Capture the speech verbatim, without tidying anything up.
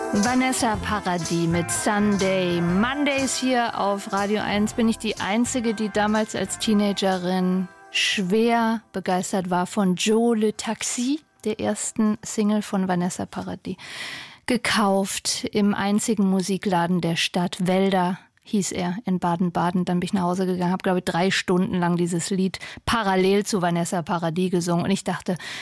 Vanessa Paradis mit Sunday. Mondays hier auf Radio eins. Bin ich die Einzige, die damals als Teenagerin schwer begeistert war von Joe Le Taxi, der ersten Single von Vanessa Paradis. Gekauft im einzigen Musikladen der Stadt, Wälder hieß er, in Baden-Baden. Dann bin ich nach Hause gegangen, habe, glaube ich, drei Stunden lang dieses Lied parallel zu Vanessa Paradis gesungen. Und ich dachte,